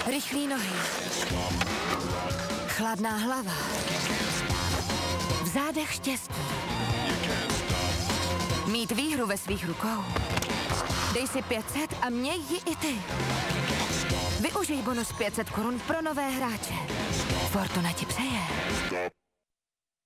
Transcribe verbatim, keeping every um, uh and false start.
Rychlý nohy. Chladná hlava. V zádech štěstí. Mít výhru ve svých rukou. Dej si pět set a měj ji i ty. Využij bonus pět set korun pro nové hráče. Fortuna ti přeje.